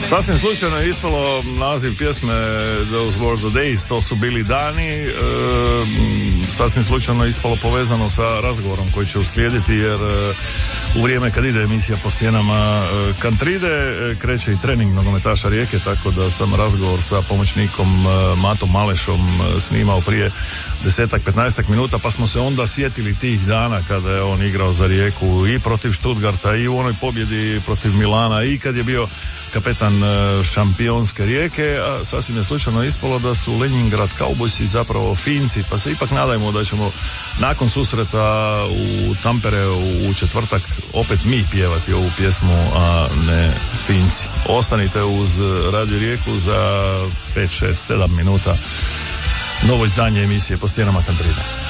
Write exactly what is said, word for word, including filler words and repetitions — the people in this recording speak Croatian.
Sasvim slučajno je ispalo naziv pjesme Those Were the Days, to su bili dani. E, sasvim slučajno je ispalo povezano sa razgovorom koji će uslijediti, jer e, u vrijeme kad ide emisija Po stijenama e, Kantride, e, kreće i trening nogometaša Rijeke, tako da sam razgovor sa pomoćnikom e, Matom Malešom e, snimao prije desetak, petnaestak minuta, pa smo se onda sjetili tih dana kada je on igrao za Rijeku i protiv Stuttgarta i u onoj pobjedi protiv Milana i kad je bio kapetan šampionske Rijeke, a sasvim je slučajno ispalo da su Leningrad Cowboysi zapravo Finci, pa se ipak nadajmo da ćemo nakon susreta u Tampere u četvrtak opet mi pjevati ovu pjesmu, a ne Finci. Ostanite uz Radio Rijeku za pet, šest, sedam minuta novo izdanje emisije Po stijenama Kantride.